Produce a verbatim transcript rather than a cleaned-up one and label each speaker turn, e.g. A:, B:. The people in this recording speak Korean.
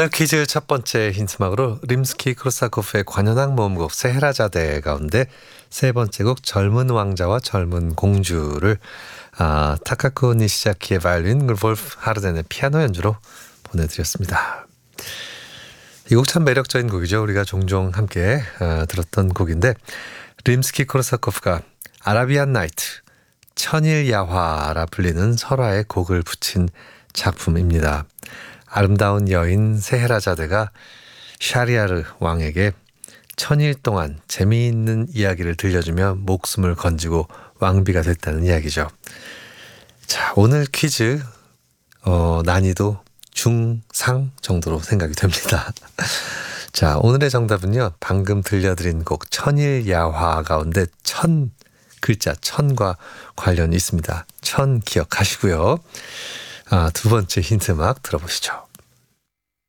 A: 오늘 퀴즈 첫 번째 힌트막으로 림스키 코르사코프의 관현악 모음곡 세헤라자데 가운데 세 번째 곡 젊은 왕자와 젊은 공주를 아, 타카코 니시자키의 바이올린, 울볼프 하르덴의 피아노 연주로 보내드렸습니다. 이 곡 참 매력적인 곡이죠. 우리가 종종 함께 어, 들었던 곡인데 림스키 코르사코프가 아라비안 나이트, 천일야화라 불리는 설화에 곡을 붙인 작품입니다. 아름다운 여인 세헤라자데가 샤리아르 왕에게 천일 동안 재미있는 이야기를 들려주며 목숨을 건지고 왕비가 됐다는 이야기죠. 자, 오늘 퀴즈 어, 난이도 중상 정도로 생각이 됩니다. 자, 오늘의 정답은요. 방금 들려드린 곡 천일야화 가운데 천 글자 천과 관련이 있습니다. 천 기억하시고요. 아, 두 번째 힌트 막 들어보시죠.